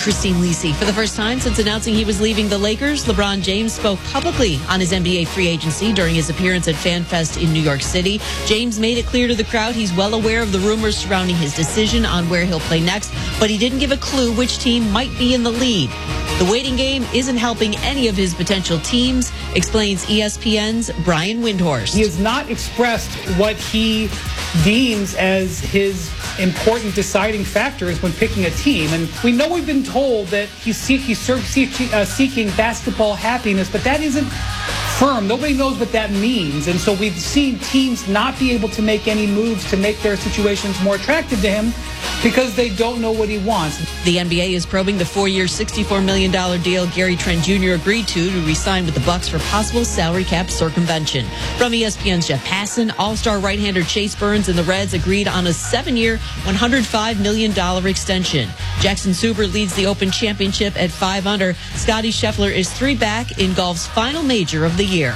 Christine Lisi. For the first time since announcing he was leaving the Lakers, LeBron James spoke publicly on his NBA free agency during his appearance at FanFest in New York City. James made it clear to the crowd he's well aware of the rumors surrounding his decision on where he'll play next, but he didn't give a clue which team might be in the lead. The waiting game isn't helping any of his potential teams, explains ESPN's Brian Windhorst. He has not expressed what he deems as his important deciding factors when picking a team. And we know we've been told that he's seeking basketball happiness, but that isn't firm. Nobody knows what that means. And so we've seen teams not be able to make any moves to make their situations more attractive to him because they don't know what he wants. The NBA is probing the 4-year, $64 million deal Gary Trent Jr. agreed to re-sign with the Bucks for possible salary cap circumvention. From ESPN's Jeff Passan, all-star right-hander Chase Burns and the Reds agreed on a 7-year, $105 million extension. Jackson Suber leads the Open Championship at 5 under. Scottie Scheffler is 3 back in golf's final major of the year.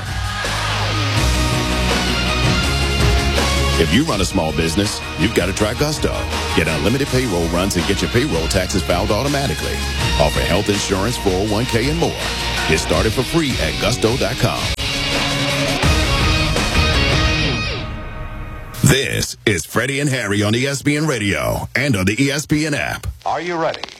If you run a small business, you've got to try Gusto. Get unlimited payroll runs and get your payroll taxes filed automatically. Offer health insurance, 401k, and more. Get started for free at gusto.com. This is Freddie and Harry on ESPN Radio and on the ESPN app. Are you ready?